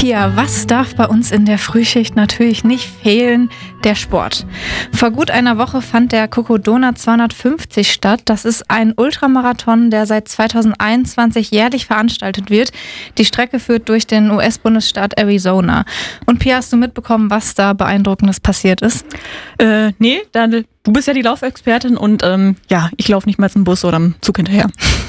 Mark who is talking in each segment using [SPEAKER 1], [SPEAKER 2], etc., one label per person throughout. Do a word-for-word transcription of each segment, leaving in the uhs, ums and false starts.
[SPEAKER 1] Pia, was darf bei uns in der Frühschicht natürlich nicht fehlen? Der Sport. Vor gut einer Woche fand der Cocodona zweihundertfünfzig statt. Das ist ein Ultramarathon, der seit zweitausendeinundzwanzig jährlich veranstaltet wird. Die Strecke führt durch den U S-Bundesstaat Arizona. Und Pia, hast du mitbekommen, was da Beeindruckendes passiert ist?
[SPEAKER 2] Äh, nee, da, du bist ja die Laufexpertin und ähm, ja, ich laufe nicht mal im Bus oder im Zug hinterher.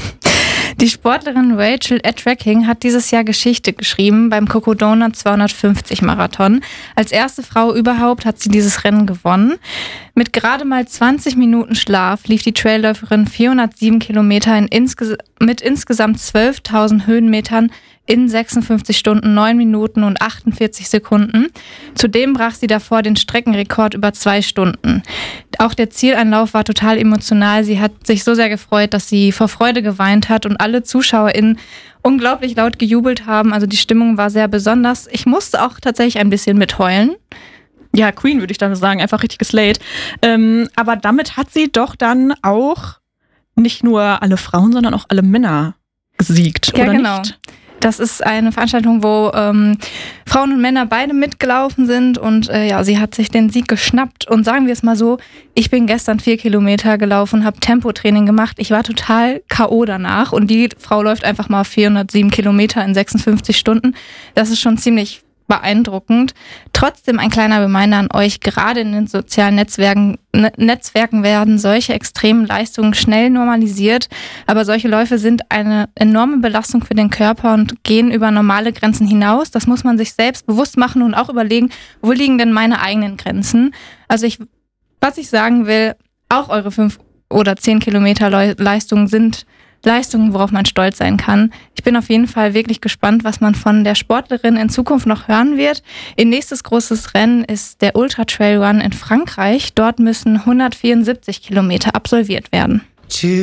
[SPEAKER 1] Die Sportlerin Rachel Attreking hat dieses Jahr Geschichte geschrieben beim Cocodona zweihundertfünfzig Marathon. Als erste Frau überhaupt hat sie dieses Rennen gewonnen. Mit gerade mal zwanzig Minuten Schlaf lief die Trailläuferin vierhundertsieben Kilometer in insges- mit insgesamt zwölftausend Höhenmetern in sechsundfünfzig Stunden, neun Minuten und achtundvierzig Sekunden. Zudem brach sie davor den Streckenrekord über zwei Stunden. Auch der Zieleinlauf war total emotional. Sie hat sich so sehr gefreut, dass sie vor Freude geweint hat und alle ZuschauerInnen unglaublich laut gejubelt haben. Also die Stimmung war sehr besonders. Ich musste auch tatsächlich ein bisschen mitheulen.
[SPEAKER 2] Ja, Queen würde ich dann sagen, einfach richtiges Slate. Ähm, aber damit hat sie doch dann auch nicht nur alle Frauen, sondern auch alle Männer gesiegt,
[SPEAKER 1] ja,
[SPEAKER 2] oder
[SPEAKER 1] genau.
[SPEAKER 2] nicht?
[SPEAKER 1] Das ist eine Veranstaltung, wo ähm, Frauen und Männer beide mitgelaufen sind und äh, ja, sie hat sich den Sieg geschnappt. Und sagen wir es mal so, ich bin gestern vier Kilometer gelaufen, habe Tempotraining gemacht. Ich war total K O danach und die Frau läuft einfach mal vierhundertsieben Kilometer in sechsundfünfzig Stunden. Das ist schon ziemlich beeindruckend. Trotzdem ein kleiner Reminder an euch, gerade in den sozialen Netzwerken, ne, Netzwerken werden solche extremen Leistungen schnell normalisiert, aber solche Läufe sind eine enorme Belastung für den Körper und gehen über normale Grenzen hinaus. Das muss man sich selbst bewusst machen und auch überlegen, wo liegen denn meine eigenen Grenzen? Also ich, was ich sagen will, auch eure fünf oder zehn Kilometer Leistungen sind Leistungen, worauf man stolz sein kann. Ich bin auf jeden Fall wirklich gespannt, was man von der Sportlerin in Zukunft noch hören wird. Ihr nächstes großes Rennen ist der Ultra Trail Run in Frankreich. Dort müssen hundertvierundsiebzig Kilometer absolviert werden.